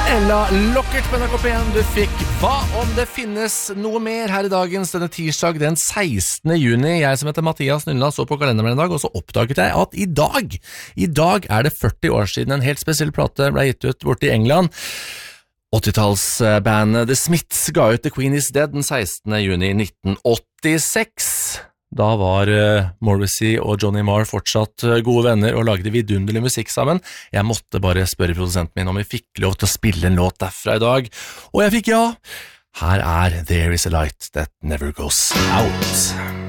Ella Lockert på NRK1 du fikk. Hva om det finnes noe mer her i dagens denne tirsdag den 16. juni? Jeg som heter Mathias Nylla så på kalenderen en dag, og så oppdaget jeg at i dag er det 40 år siden en helt spesiell plate ble gitt ut borte i England. 80-tallsbandet The Smiths ga ut The Queen is Dead den 16. juni 1986. Da var Morrissey og Johnny Marr fortsatt gode venner og lagde vidunderlig musikk sammen. Jeg måtte bare spørre produsenten min om vi fikk lov til å spille en låt derfra i dag. Og jeg fikk ja. Her er There is a light that never goes out.